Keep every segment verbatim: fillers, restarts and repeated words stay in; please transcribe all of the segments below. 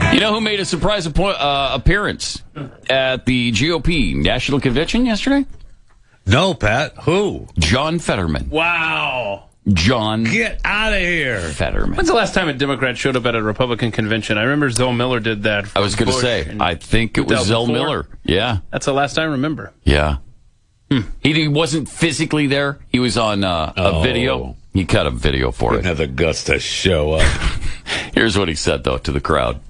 You know who made a surprise appo- uh, appearance at the G O P National Convention yesterday? No, Pat. Who? John Fetterman. Wow. John Get out of here. Fetterman. When's the last time a Democrat showed up at a Republican convention? I remember Zell Miller did that. I was going to say, I think it was Zell Miller. Yeah. That's the last I remember. Yeah. Hmm. He, he wasn't physically there. He was on uh, a Oh. video. He cut a video for Didn't it. have the guts to show up. Here's what he said, though, to the crowd.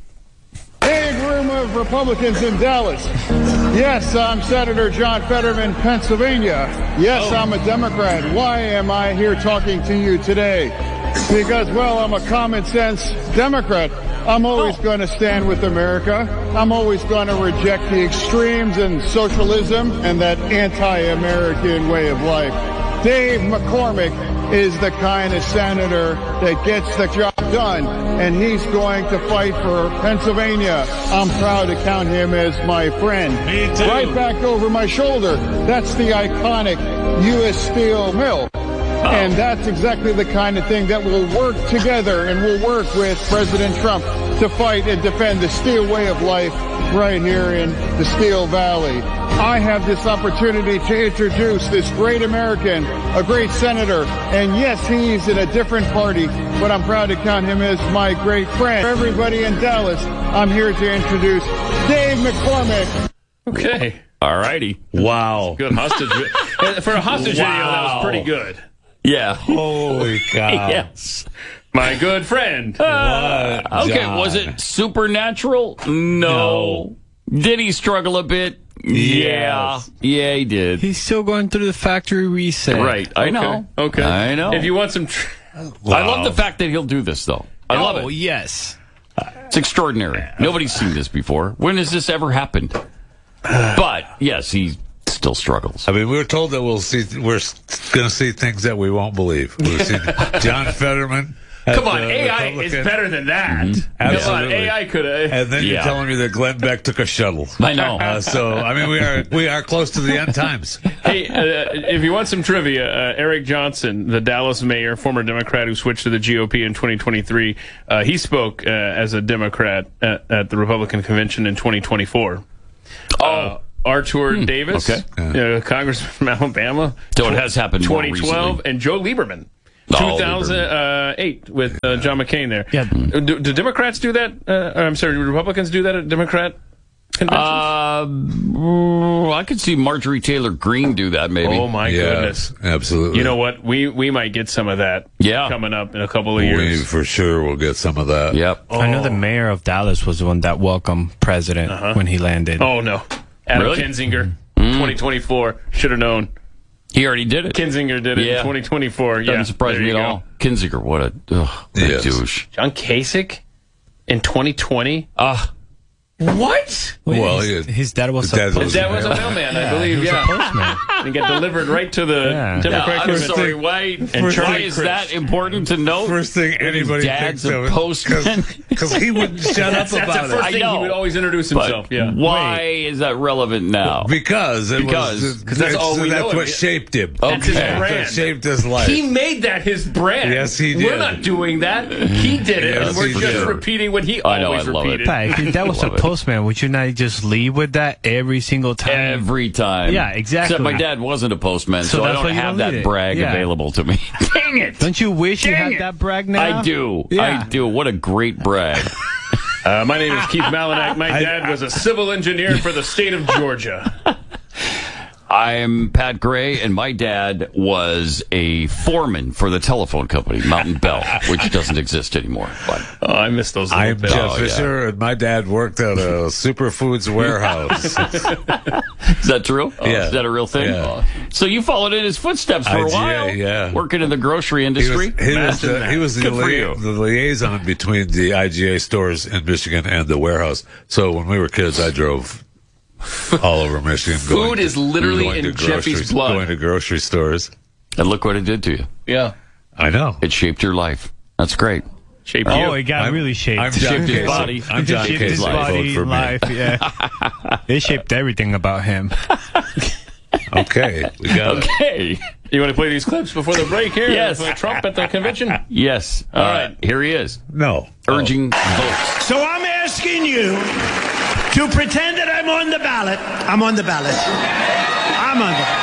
Big room of Republicans in Dallas. Yes, I'm Senator John Fetterman, Pennsylvania. Yes, I'm a Democrat. Why am I here talking to you today? Because, well, I'm a common sense Democrat. I'm always going to stand with America. I'm always going to reject the extremes and socialism and that anti-American way of life. Dave McCormick is the kind of senator that gets the job done, and he's going to fight for Pennsylvania. I'm proud to count him as my friend. Me too. Right back over my shoulder, that's the iconic U S Steel Mill. And that's exactly the kind of thing that will work together, and will work with President Trump to fight and defend the steel way of life right here in the Steel Valley. I have this opportunity to introduce this great American, a great senator, and yes, he's in a different party, but I'm proud to count him as my great friend. For everybody in Dallas, I'm here to introduce Dave McCormick. Okay. All righty. Wow. Good hostage. For a hostage video, that was pretty good. Yeah. Holy cow. Yes. My good friend. Uh, What, okay, John? was it supernatural? No. Did he struggle a bit? Yeah. Yes. Yeah, he did. He's still going through the factory reset. Right. I know. Okay. I know. If you want some... Tr- I love the fact that he'll do this, though. I love Oh, it. yes. It's extraordinary. Nobody's seen this before. When has this ever happened? But, yes, he still struggles. I mean, we were told that we'll see. We're going to see things that we won't believe. We'll see John Fetterman. at Come on, the A I is Republican- better than that. Come on, Absolutely. A I could have... And then Yeah. you're telling me that Glenn Beck took a shuttle. I know. Uh, so I mean, we are we are close to the end times. Hey, uh, if you want some trivia, uh, Eric Johnson, the Dallas mayor, former Democrat who switched to the G O P in twenty twenty-three, uh, he spoke uh, as a Democrat at, at the Republican convention in twenty twenty-four. Oh. Uh, Artur Davis, okay. uh, congressman from Alabama. So it has happened more twenty twelve, recently. and Joe Lieberman. Oh, two thousand eight with uh, John McCain there. Yeah. Do, do Democrats do that? Uh, I'm sorry, do Republicans do that at Democrat conventions? Uh, I could see Marjorie Taylor Greene do that, maybe. oh, my Yeah, goodness. absolutely. You know what? We we might get some of that Yeah. coming up in a couple of we years. for sure will get some of that. Yep. I know the mayor of Dallas was the one that welcomed President when he landed. Oh, no. Adam Really? Kinzinger, twenty twenty-four. Should have known. He already did it. Kinzinger did it Yeah. in twenty twenty-four. Doesn't yeah, surprise there me you at go. all. Kinzinger, what a, ugh, what a Yes. douche. John Kasich in twenty twenty? Ah, What? Well, his, he- his dad was his a dad postman. His dad was a mailman, I believe, yeah. postman. And got delivered right to the Yeah. Democrat I'm convention. sorry, why, And why Charlie is Crist. that important to note? First thing anybody dad's thinks a of it, postman. because he wouldn't shut up That's, that's about the first I thing know. he would always introduce But himself. Yeah. why is that relevant now? it. Because it Because- was, 'cause that's all we that's know of what it. shaped him. That's his Okay. brand. That shaped his life. He made that his brand. Yes, he We're did. not doing that. He did it. Yes, and we're he just did. repeating what he I know, always I love it. repeated. Pat, if your dad was a Love it. postman, would you not just leave with that every single time? Every time. Yeah, exactly. Except my dad wasn't a postman, so, So I that's don't why you have don't that need it. brag Yeah. available to me. Dang it! Don't you wish you Dang had it. that brag now? I do. Yeah. I do. What a great brag. Uh, my name is Keith Malinak. My dad was a civil engineer for the state of Georgia. I'm Pat Gray, and my dad was a foreman for the telephone company, Mountain Bell, which doesn't exist anymore. But Oh, I miss those. I'm little Jeff Oh, Fisher, and my dad worked at a superfoods warehouse. is that true? Yeah. Is that a real thing? Yeah. So you followed in his footsteps for a I did, while? yeah. Working in the grocery He industry? was, he was, Imagine the, that. he was the, Good for lia- you. the liaison between the I G A stores in Michigan and the warehouse. So when we were kids, I drove all over Michigan. Food going to- is literally going to in Jeffy's grocery- blood. Going to grocery stores. And look what it did to you. Yeah. I know. It shaped your life. That's great. Shape Oh, you. it got I'm- really shaped. I'm It John shaped his Kasich. body. I'm John shaped Kasich. his Vote body, for me. life, yeah. It shaped everything about him. Okay, we got it. Okay. You want to play these clips before the break here? Yes. Of, uh, Trump at the convention? Yes. All right. Here he is, No. urging votes. So I'm asking you to pretend that I'm on the ballot. I'm on the ballot. I'm on the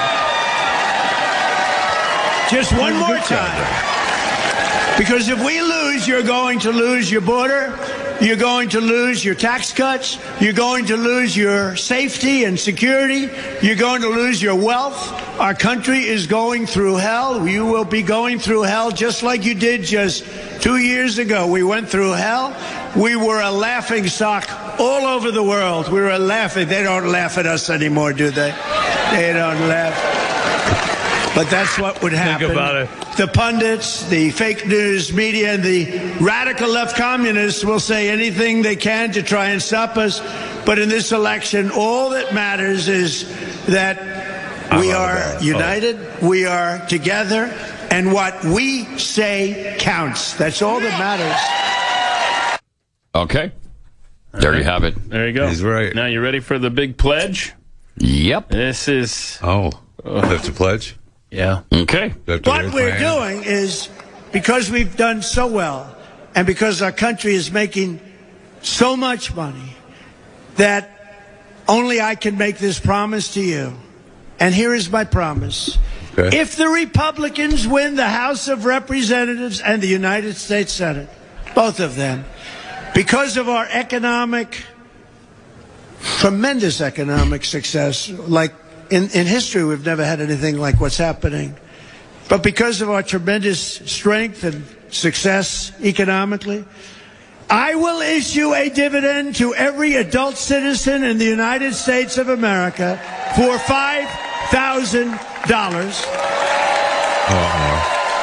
ballot. Just one more time. Because if we lose, you're going to lose your border. You're going to lose your tax cuts. You're going to lose your safety and security. You're going to lose your wealth. Our country is going through hell. You will be going through hell just like you did just two years ago. We went through hell. We were a laughing stock all over the world. We were laughing. They don't laugh at us anymore, do they? They don't laugh. But that's what would happen. Think about it. The pundits, the fake news media, and the radical left communists will say anything they can to try and stop us. But in this election, all that matters is that we are united, oh. we are together, and what we say counts. That's all that matters. Okay. There you have it. There you go. He's right. Now, you ready for the big pledge? Yep. This is... Oh, I have to pledge? Yeah. Okay. What we're doing is, because we've done so well, and because our country is making so much money, that only I can make this promise to you. And here is my promise. Okay. If the Republicans win the House of Representatives and the United States Senate, both of them, because of our economic, tremendous economic success, like In, in history, we've never had anything like what's happening. But because of our tremendous strength and success economically, I will issue a dividend to every adult citizen in the United States of America for five thousand dollars. Uh-oh.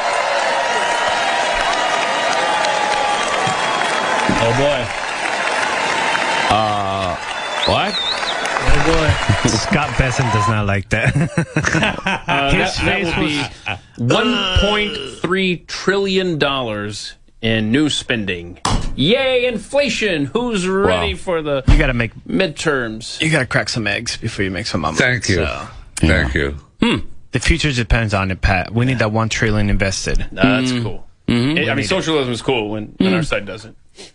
Oh, boy. Uh, what? Oh, boy. Scott Besson does not like that. uh, that, that will be one point three trillion dollars in new spending. Yay, inflation! Who's ready Wow. for the You gotta make midterms? you gotta crack some eggs before you make some money. Thank you. So, Thank you. Hmm. the future depends on it, Pat. We need that one trillion invested. Uh, that's cool. Mm-hmm. It- I mean, socialism is cool when, when our side doesn't.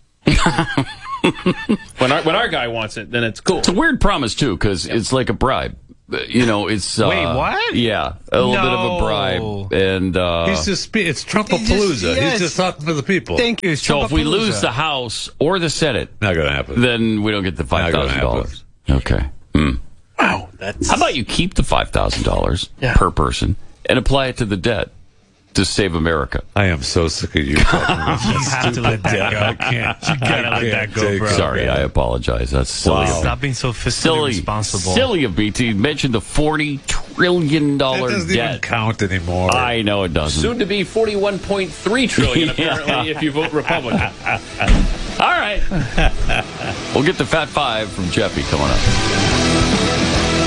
when our when our guy wants it, then it's cool. It's a weird promise, too, because it's like a bribe. Uh, You know, it's... Uh, Wait, what? Yeah, a little bit of a No. bribe. And uh, He's just, spe- it's Trumpapalooza. He's just- yes. He's just talking to the people. Thank you. so if we Trumpapalooza. lose the House or the Senate, Not going to happen. then we don't get the five thousand dollars. Okay. Hmm. Wow, that's How about you keep the five thousand dollars Yeah. per person and apply it to the debt to save America? I am so sick of you talking about You have to let that go. I can't. You gotta let that go, bro. Sorry, I apologize. That's silly. Wow. of Stop being so fiscally Silly, responsible. silly of me to mention the forty trillion It dollars doesn't even debt. count anymore. I know it doesn't. soon to be forty-one point three trillion apparently Yeah. if you vote Republican. All right. We'll get the Fat Five from Jeffy coming up.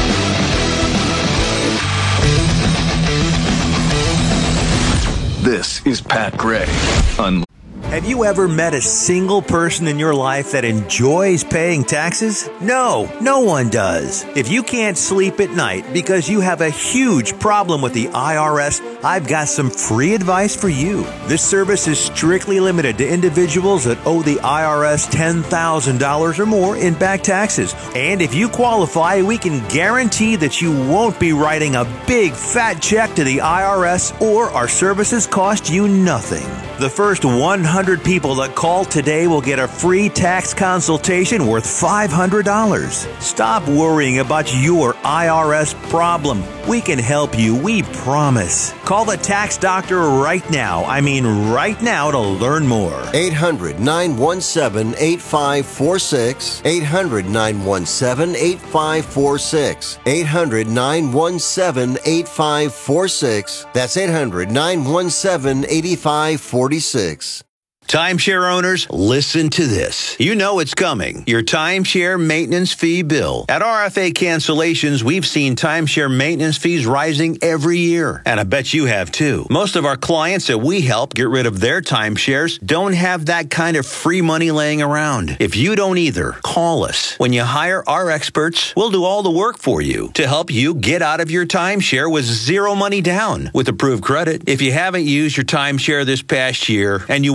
This is Pat Gray on Have you ever met a single person in your life that enjoys paying taxes? No, no one does. If you can't sleep at night because you have a huge problem with the I R S, I've got some free advice for you. This service is strictly limited to individuals that owe the I R S ten thousand dollars or more in back taxes. And if you qualify, we can guarantee that you won't be writing a big fat check to the I R S, or our services cost you nothing. The first one hundred people that call today will get a free tax consultation worth five hundred dollars. Stop worrying about your I R S problem. We can help you, we promise. Call the tax doctor right now. I mean right now to learn more. eight hundred, nine one seven, eight five four six. eight hundred, nine one seven, eight five four six. eight hundred, nine one seven, eight five four six. That's eight hundred, nine one seven, eight five four six. Timeshare owners, listen to this. You know it's coming. Your timeshare maintenance fee bill. At R F A Cancellations, we've seen timeshare maintenance fees rising every year. And I bet you have too. Most of our clients that we help get rid of their timeshares don't have that kind of free money laying around. If you don't either, call us. When you hire our experts, we'll do all the work for you to help you get out of your timeshare with zero money down with approved credit. If you haven't used your timeshare this past year and you want to legally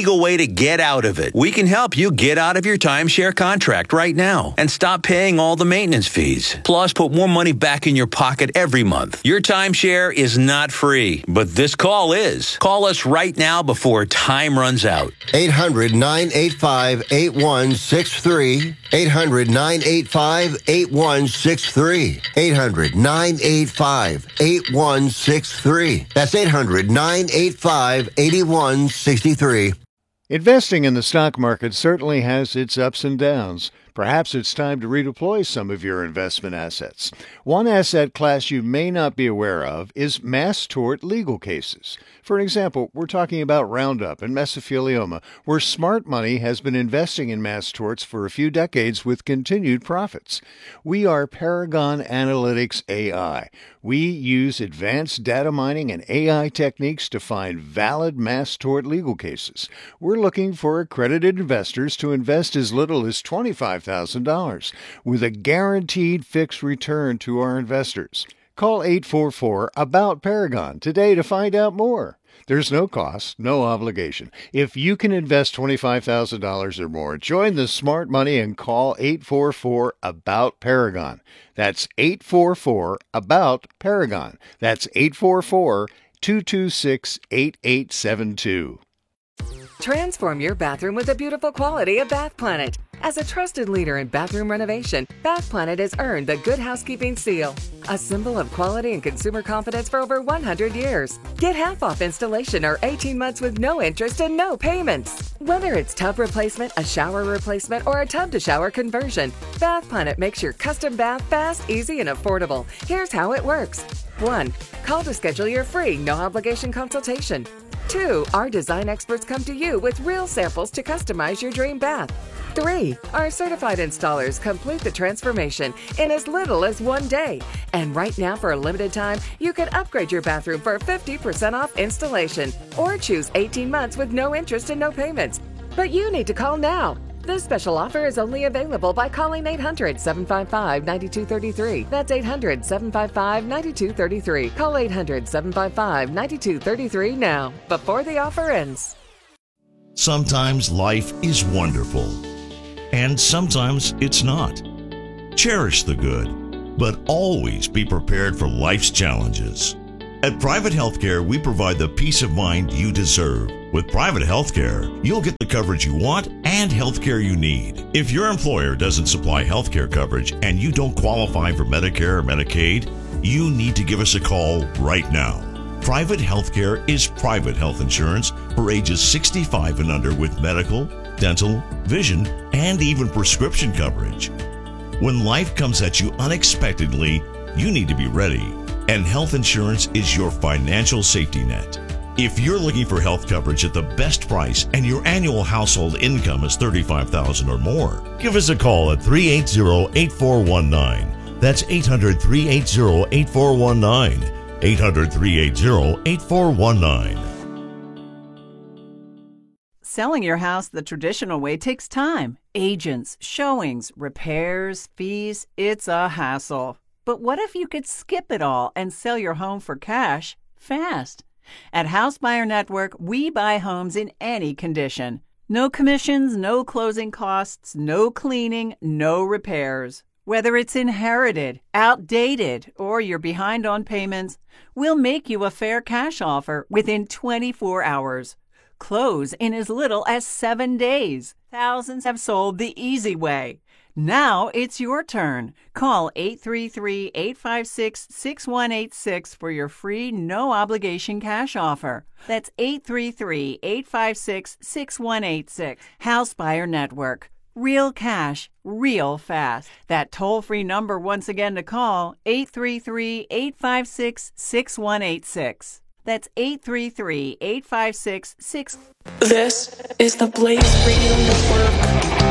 legal way to get out of it. We can help you get out of your timeshare contract right now and stop paying all the maintenance fees. Plus, put more money back in your pocket every month. Your timeshare is not free, but this call is. Call us right now before time runs out. eight hundred, nine eight five, eight one six three. eight hundred, nine eight five, eight one six three. eight hundred, nine eight five, eight one six three. That's eight hundred, nine eight five, eight one six three. Investing in the stock market certainly has its ups and downs. Perhaps it's time to redeploy some of your investment assets. One asset class you may not be aware of is mass tort legal cases. For example, we're talking about Roundup and mesothelioma, where smart money has been investing in mass torts for a few decades with continued profits. We are Paragon Analytics A I. We use advanced data mining and A I techniques to find valid mass tort legal cases. We're looking for accredited investors to invest as little as twenty-five thousand dollars with a guaranteed fixed return to our investors. Call eight four four, ABOUT Paragon today to find out more. There's no cost, no obligation. If you can invest twenty-five thousand dollars or more, join the smart money and call eight four four, ABOUT Paragon. That's eight four four, ABOUT Paragon. That's eight four four, two two six, eight eight seven two. Transform your bathroom with the beautiful quality of Bath Planet. As a trusted leader in bathroom renovation, Bath Planet has earned the Good Housekeeping seal, a symbol of quality and consumer confidence for over one hundred years. Get half off installation or eighteen months with no interest and no payments. Whether it's tub replacement, a shower replacement, or a tub-to-shower conversion, Bath Planet makes your custom bath fast, easy, and affordable. Here's how it works. one. Call to schedule your free, no-obligation consultation. two. Our design experts come to you with real samples to customize your dream bath. three. Our certified installers complete the transformation in as little as one day. And right now, for a limited time, you can upgrade your bathroom for fifty percent off installation or choose eighteen months with no interest and no payments. But you need to call now. This special offer is only available by calling eight hundred, seven five five, nine two three three. That's eight hundred, seven five five, nine two three three. Call eight hundred, seven five five, nine two three three now, before the offer ends. Sometimes life is wonderful, and sometimes it's not. Cherish the good, but always be prepared for life's challenges. At Private Healthcare, we provide the peace of mind you deserve. With Private Healthcare, you'll get the coverage you want and healthcare you need. If your employer doesn't supply healthcare coverage and you don't qualify for Medicare or Medicaid, you need to give us a call right now. Private Healthcare is private health insurance for ages sixty-five and under with medical, dental, vision, and even prescription coverage. When life comes at you unexpectedly, you need to be ready, and health insurance is your financial safety net. If you're looking for health coverage at the best price and your annual household income is thirty-five thousand dollars or more, give us a call at three eight zero, eight four one nine. That's eight hundred, three eight zero, eight four one nine. eight hundred, three eight zero, eight four one nine. Selling your house the traditional way takes time. Agents, showings, repairs, fees. It's a hassle. But what if you could skip it all and sell your home for cash fast? At House Buyer Network, we buy homes in any condition. No commissions, no closing costs, no cleaning, no repairs. Whether it's inherited, outdated, or you're behind on payments, we'll make you a fair cash offer within twenty-four hours. Close in as little as seven days. Thousands have sold the easy way. Now it's your turn. Call eight three three, eight five six, six one eight six for your free no-obligation cash offer. That's eight three three, eight five six, six one eight six. House Buyer Network. Real cash, real fast. That toll-free number once again to call, eight three three, eight five six, six one eight six. That's eight three three, eight five six, six. This is the Blaze Radio Network.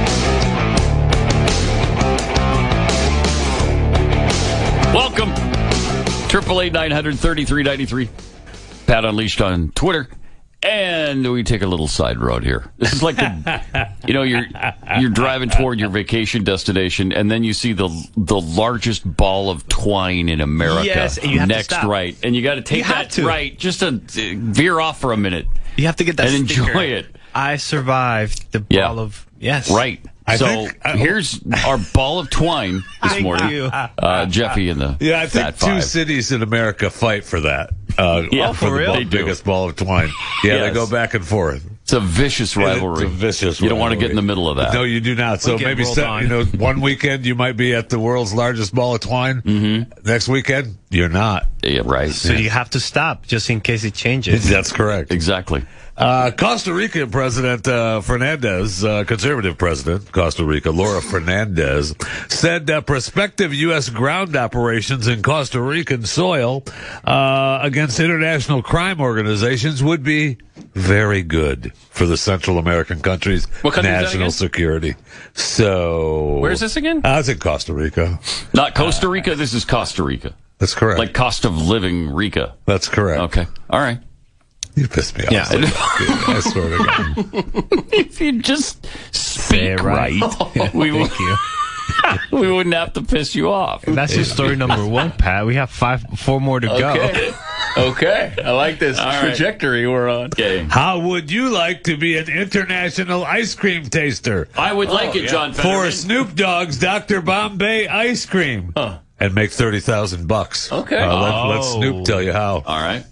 Welcome. Triple eight nine hundred thirty three ninety three. Pat Unleashed on Twitter, and we take a little side road here. This is like the, you know, you're you're driving toward your vacation destination, and then you see the the largest ball of twine in America. Yes, and you have next to stop. right, and you got to take You that have to. right just to veer off for a minute. You have to get that and sticker. enjoy it. I survived the Yeah. ball of yes. Right. I so think- I- here's our ball of twine this Thank morning. you. Uh, Jeffy and the Yeah, I think Fat two Five. cities in America fight for that. Uh, Yeah, for for the real? ball- They do. biggest ball of twine. Yeah, Yes. they go back and forth. It's a vicious rivalry. It's a vicious You don't want to rivalry. get in the middle of that. No, you do not. So We get maybe rolled se- on. you know, one weekend you might be at the world's largest ball of twine. Mm-hmm. Next weekend you're not. Yeah, right. So you have to stop just in case it changes. That's correct. Exactly. Uh, Costa Rica President uh, Fernandez, uh, conservative president, Costa Rica, Laura Fernandez, said that prospective U S ground operations in Costa Rican soil uh, against international crime organizations would be very good for the Central American countries' What country is that national again? security. So, Where's this again? I was in Costa Rica. Not Costa Rica. This is Costa Rica. That's correct. Like cost of living Rica. That's correct. Okay. All right. You pissed me off. Yeah. I swear to God. If you just speak it right. we, would, Thank you. we wouldn't have to piss you off. That's just story number one, Pat. We have five, four more to go. Okay. Okay. I like this All right. trajectory we're on. Okay. How would you like to be an international ice cream taster? I would like Oh, it, yeah. John For Fetterman. Snoop Dogg's Doctor Bombay ice cream. Huh. And make thirty thousand bucks. Okay. Uh, let, let Oh. Snoop tell you how. All right.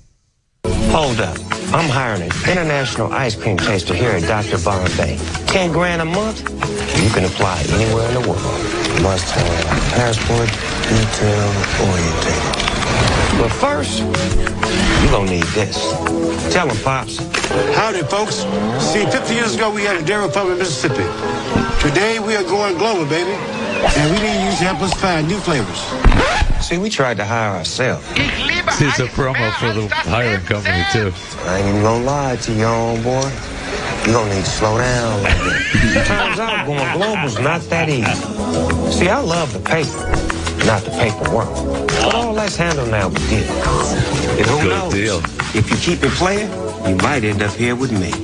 Hold up. I'm hiring an international ice cream taster here at Doctor Bombay. Ten grand a month? You can apply anywhere in the world. Must have passport, detail, orientated. But first, you're gonna need this. Tell them, Pops. Howdy, folks. See, fifty years ago, we had a dairy farm in Mississippi. Today, we are going global, baby. And we need you to help us find new flavors. See, we tried to hire ourselves. See, it's a promo for the hiring company, too. I ain't even gonna lie to you, old boy. You're gonna need to slow down a little bit. Turns out going global's not that easy. See, I love the paper, not the paperwork. But all that's handled now with deal. And who Good knows? deal. If you keep it playing, you might end up here with me.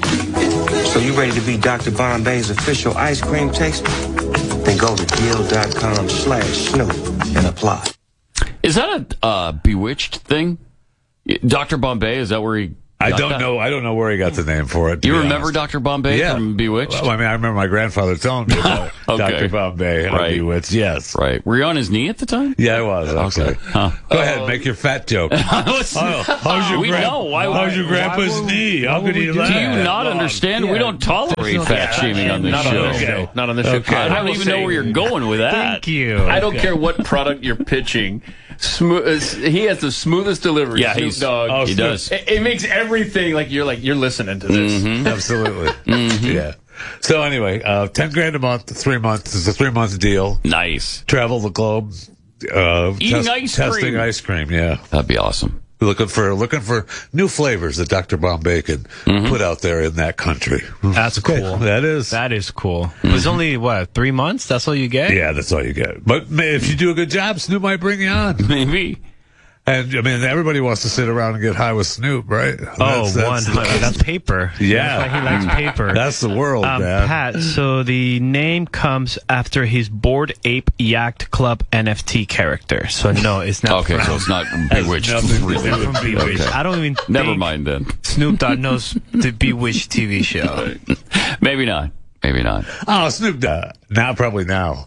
So you ready to be Doctor Bombay's official ice cream taster? Then go to deal.com slash Snoop and apply. Is that a uh, Bewitched thing? Doctor Bombay, is that where he I got don't that? know. I don't know where he got the name for it. to You be remember honest. Doctor Bombay Yeah. from Bewitched? Well, I mean, I remember my grandfather telling me about Okay. Doctor Bombay and Right. Bewitched. Yes. Right. Were you on his knee at the time? Yeah, I was. Okay. Okay. Huh. Go ahead, make your fat joke. What's- Oh, how's your we grand- know. Why, how's your why- grandpa's why would- knee? How why could would he we do laugh? Do you not Oh, understand? We yeah. don't tolerate fat shaming on this Not show. on this show. Not on this show. Okay. I don't even know where you're going with that. Thank you. I don't care what product you're pitching. Smooth. He has the smoothest delivery. Yeah, Snoop he's- Dogg. Oh, He Snoop. does. It, it makes everything like you're like you're listening to this. Mm-hmm. Absolutely. Yeah. So anyway, uh, ten grand a month, three months. It's a three month deal. Nice. Travel the globe. Uh, Eating test- ice testing cream. ice cream. Yeah. That'd be awesome. Looking for looking for new flavors that Doctor Bombay can Mm-hmm. put out there in that country. That's cool. That is. That is cool. It was only, what, three months? That's all you get? Yeah, that's all you get. But ma- if you do a good job, Snoop might bring you on. Maybe. And I mean, everybody wants to sit around and get high with Snoop, right? Oh, That's- that's- one hundred. That's paper. Yeah. That's why he likes paper. That's the world, um, man. Pat, so the name comes after his Bored Ape Yacht Club N F T character. So no, it's not. Okay, from, so it's not Has Bewitched. nothing to really. do not from Bewitched. Okay. I don't even Never think mind then. Snoop Dogg knows the Bewitched T V show. Maybe not. Maybe not. Oh, Snoop Dogg. Now, probably now.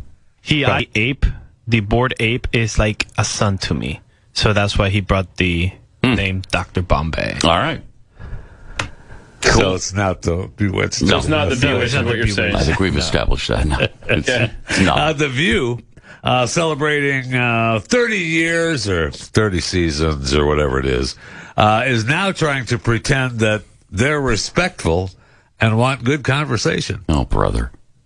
He, I, ape, the Bored Ape is like a son to me. So that's why he brought the name Doctor Bombay. All right. So it's not the Bewitched. No, It's not the Bewitched, is what you're saying. I think we've established that. No, it's, it's not. Uh, the View, uh, celebrating uh, thirty years or thirty seasons or whatever it is, uh, is now trying to pretend that they're respectful and want good conversation. Oh, brother.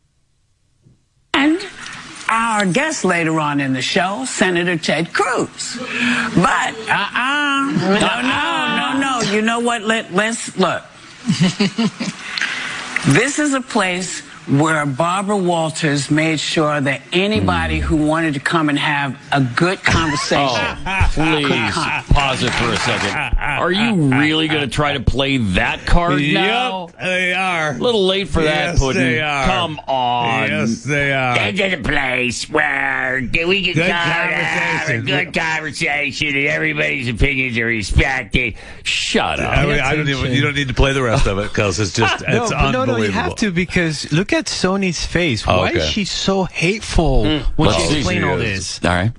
And our guest later on in the show, Senator Ted Cruz. But, uh-uh, no, no, no, no. You know what? Let, let's, look. This is a place where Barbara Walters made sure that anybody who wanted to come and have a good conversation Oh, could please come. pause it for a second. Are you really going to try to play that card now? Yep, they are. A little late for that, Yes, Puddin'. they are. Come on. Yes, they are. This is a place where we can Good come and have a conversation. good conversation and everybody's opinions are respected. Shut up. I, mean, I don't even. You don't need to play the rest of it because it's just No, it's but no, unbelievable. no, you have to because look at Sony's face. Oh, Why okay. is she so hateful when Let's she's see. explaining all She this? All right.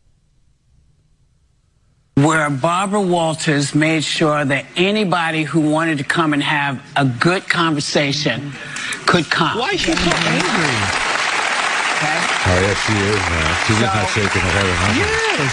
Where Barbara Walters made sure that anybody who wanted to come and have a good conversation could come. Why is she so angry? Oh yes, she is, man. She's just not shaking her head or nothing.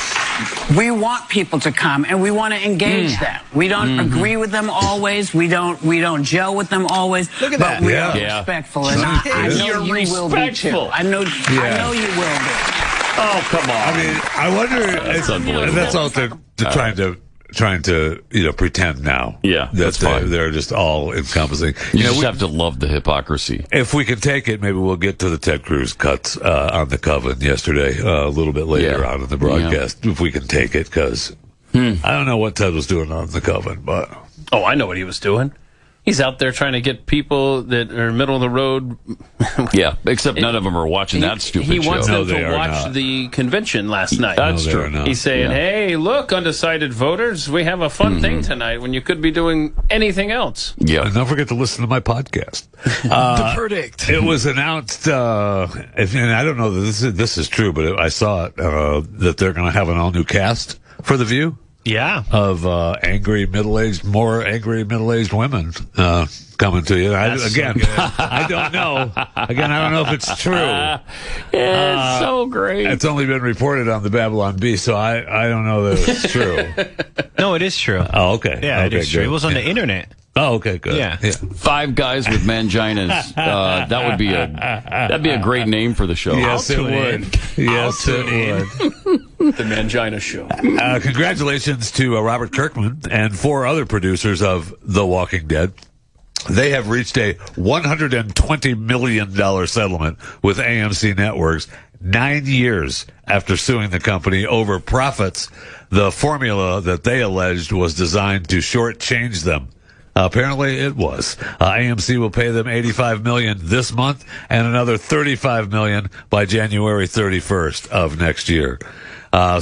Yes. We want people to come and we want to engage Mm. them. We don't Mm-hmm. agree with them always. We don't we don't gel with them always. Look at but that. we Yeah. are Yeah. respectful, and I, I know You're you will be respectful. too. I know I Yeah. know you will be. Oh, come on. I mean, I wonder. That's it's- unbelievable. That's all they're, they're trying to trying to you know pretend now. Yeah, that that's they, fine. they're just all encompassing. you You know, just we- have to love the hypocrisy. if we can take it, maybe we'll get to the Ted Cruz cuts uh, on the Coven yesterday uh, a little bit later Yeah. on in the broadcast. If we can take it, because Hmm. I don't know what Ted was doing on the Coven, but Oh, I know what he was doing. He's out there trying to get people that are middle of the road. Yeah, except none of them are watching that stupid He show. wants No, them they to are watch not. the convention last night. That's No, they true. are not. He's saying, Yeah. "Hey, look, undecided voters, we have a fun Mm-hmm. thing tonight when you could be doing anything else." Yeah. and don't forget to listen to my podcast. Uh, The verdict. It was announced, uh, if, and I don't know that this is, this is true, but I saw it, uh, that they're going to have an all new cast for The View Yeah. of uh, angry middle-aged, more angry middle-aged women uh, coming to you. I, That's so again, good. I don't know. Again, I don't know if it's true. It's so great. It's only been reported on the Babylon Bee, so I, I don't know that it's true. No, it is true. Oh, okay. Yeah, okay, it is true. good. It was on Yeah. the internet. Oh, okay, good. Yeah. Five guys with manginas. Uh, that would be a that'd be a great name for the show. Yes, it tune in. would. Yes, it would. The Mangina Show. Uh, congratulations to uh, Robert Kirkman and four other producers of The Walking Dead. They have reached a one hundred twenty million dollars settlement with A M C Networks nine years after suing the company over profits. The formula that they alleged was designed to shortchange them. Uh, apparently it was. Uh, A M C will pay them eighty-five million dollars this month and another thirty-five million dollars by January thirty-first of next year. Uh,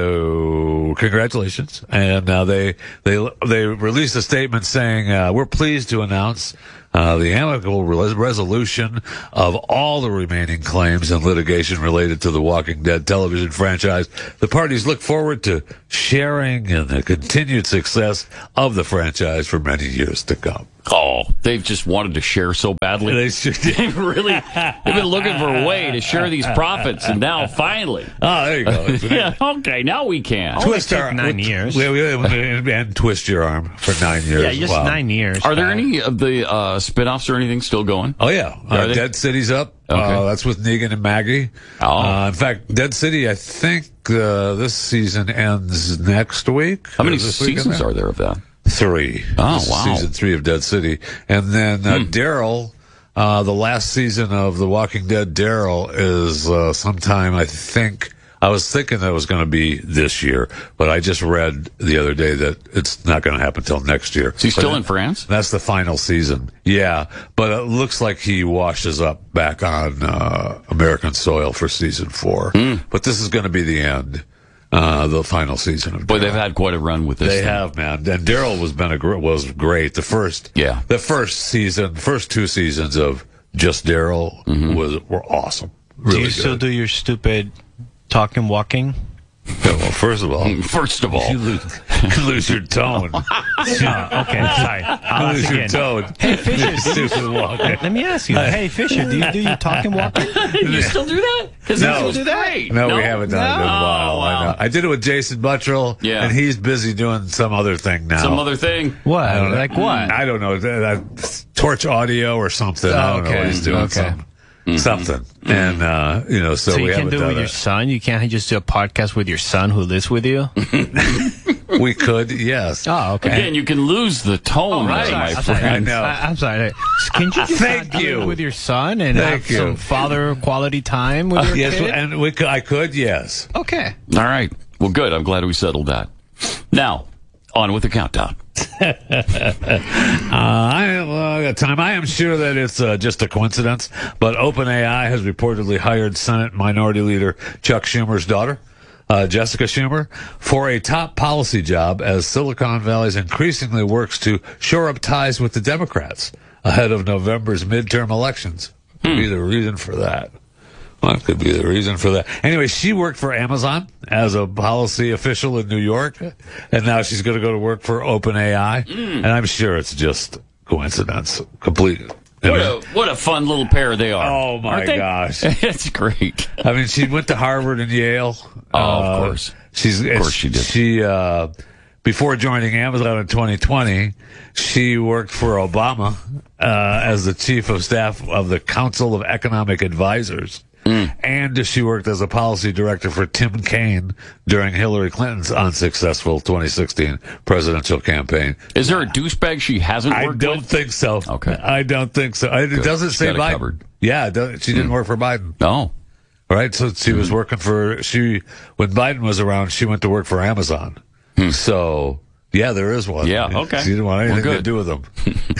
so congratulations. And, uh, they, they, they released a statement saying, uh, we're pleased to announce, uh, the amicable re- resolution of all the remaining claims and litigation related to the Walking Dead television franchise. The parties look forward to sharing in the continued success of the franchise for many years to come. Oh, they've just wanted to share so badly. They should. They've really, they've been looking for a way to share these profits, and now finally, Oh, there you go. yeah, okay, now we can. Twist took our nine years. We, we, and, and twist your arm for nine years. Yeah, just Wow. nine years. Are there any of the uh, spin-offs or anything still going? Oh yeah, Are uh, they? Dead City's up. Okay. Uh, that's with Negan and Maggie. Oh. Uh, in fact, Dead City, I think uh, this season ends next week. How many Is this weekend seasons now? are there of that? Three. Oh, This is wow. Season three of Dead City, and then uh, Hmm. Daryl. Uh, the last season of The Walking Dead, Daryl, is uh, sometime. I think I was thinking that it was going to be this year, but I just read the other day that it's not going to happen until next year. Is he still But in France? That's the final season. Yeah, but it looks like he washes up back on uh, American soil for season four. Hmm. But this is going to be the end, uh, the final season of Boy, Daryl. they've had quite a run with this. They thing. have, man. And Daryl was been a gr- was great. The first, Yeah. the first season, first two seasons of just Daryl Mm-hmm. was were awesome. Do Really you good. still do your stupid talking, walking? Yeah, well, first of all, First of all, you lose, you lose your tone. Oh, okay, sorry. I'll You lose ask your again. tone. Hey, Fisher, do you, Stupid walking. let me ask you. Hey, Fisher, do you do your talking, walking? you still do that? Because No. was great. No, we haven't done it in a No? while. Oh, I wow. know. I did it with Jason Buttrell, Yeah. and he's busy doing some other thing now. Some other thing. What? I don't know. Like what? I don't know. That, that Torch Audio or something. I don't know Okay, what he's doing. okay. Something. Mm-hmm. something. And, uh, you know, so, So we you can haven't do it done with your son? You can't just do a podcast with your son who lives with you? We could, yes. Oh, okay. Again, you can lose the tone, Oh, right. there, my I'm sorry. friend. I know. I, I'm sorry. Can you just Thank not do you. it with your son and Thank have you. some father quality time with your Yes, kid? and we could, I could, yes. Okay. All right. Well, good. I'm glad we settled that. Now, on with the countdown. Uh, I, well, I got time. I am sure that it's uh, just a coincidence, but OpenAI has reportedly hired Senate Minority Leader Chuck Schumer's daughter, uh, Jessica Schumer, for a top policy job as Silicon Valley increasingly works to shore up ties with the Democrats ahead of November's midterm elections. Could be the reason for that. What could be the reason for that? Anyway, she worked for Amazon as a policy official in New York, and now she's going to go to work for OpenAI. Mm. And I'm sure it's just coincidence, complete. What a, what a fun little pair they are. Oh, my Aren't they? gosh. It's great. I mean, she went to Harvard and Yale. Oh, Uh, of course. She's, Of course she did. She, uh, before joining Amazon in twenty twenty, she worked for Obama uh, as the chief of staff of the Council of Economic Advisors. Mm. And she worked as a policy director for Tim Kaine during Hillary Clinton's unsuccessful twenty sixteen presidential campaign. Is there a douchebag she hasn't I worked don't with? think so. Okay. I don't think so. It Good. doesn't She's say got it Biden. covered. Yeah, it doesn't- she didn't Mm. work for Biden. No. Right? So she was working for, she, when Biden was around, she went to work for Amazon. So, yeah, there is one. Yeah, okay. She didn't want Well, anything to good. do with them.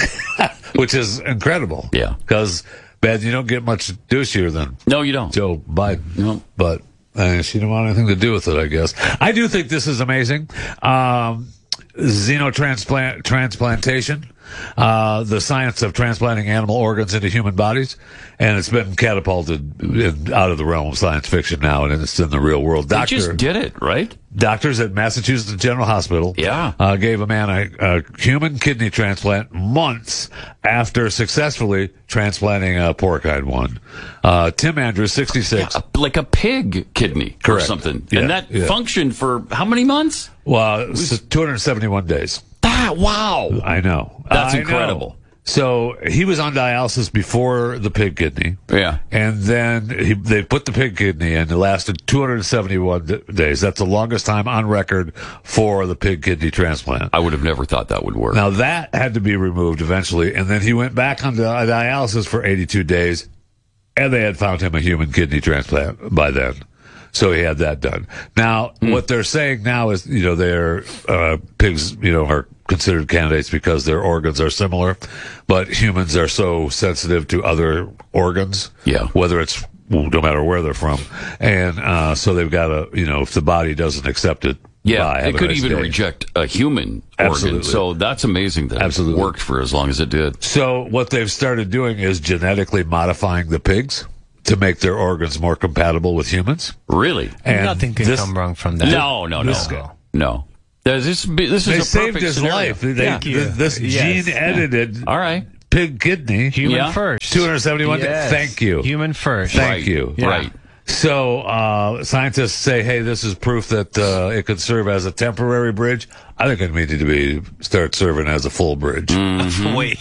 Which is incredible. Yeah. Because, Ben, you don't get much douchier than No, you don't. Joe Biden. No. But uh, she didn't want anything to do with it, I guess. I do think this is amazing. Um, xenotransplant transplantation, uh, the science of transplanting animal organs into human bodies, and it's been catapulted in, out of the realm of science fiction now, and it's in the real world. They Doctor, just did it, right? Doctors at Massachusetts General Hospital Yeah. uh, gave a man a, a human kidney transplant months after successfully transplanting a pork I'd won. Uh, Tim Andrews, sixty-six. Yeah, like a pig kidney or Correct. something. Yeah, and that yeah. functioned for how many months? Well, it's two hundred seventy-one days. Ah, wow. I know. That's I incredible. know. So he was on dialysis before the pig kidney. Yeah. And then he, they put the pig kidney in. It lasted two hundred seventy-one d- days. That's the longest time on record for the pig kidney transplant. I would have never thought that would work. Now that had to be removed eventually. And then he went back on di- dialysis for eighty-two days. And they had found him a human kidney transplant by then. So he had that done. Now, Mm. what they're saying now is, you know, their uh, pigs, you know, are considered candidates because their organs are similar, but humans are so sensitive to other organs. Yeah. Whether it's, well, no matter where they're from. And uh, so they've got to, you know, if the body doesn't accept it, Yeah, bye, have it a could nice even day. reject a human Absolutely. organ. So that's amazing that Absolutely. it worked for as long as it did. So what they've started doing is genetically modifying the pigs to make their organs more compatible with humans. Really? And Nothing can this- come wrong from that. No, no, no. This guy. No. This, is- this They is a saved perfect his scenario. life. They, Yeah. th- This Yes. gene-edited All right. pig kidney. Human Yeah. first. two hundred seventy-one days. Yes. Thank you. Human first. Thank Right. you. Yeah. Right. So uh, scientists say, hey, this is proof that uh, it could serve as a temporary bridge. I think it needed to be start serving as a full bridge. Mm-hmm. Wait.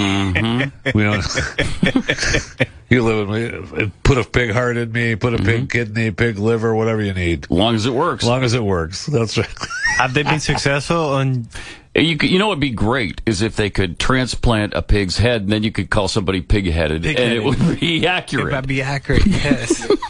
We don't. You live with me. Put a pig heart in me. Put a Mm-hmm. pig kidney, pig liver, whatever you need. As long as it works. As long as it works. That's right. Have they been successful on You, could- you know what would be great is if they could transplant a pig's head and then you could call somebody pig-headed, and it Pig-headed. would be It accurate. might be accurate, yes.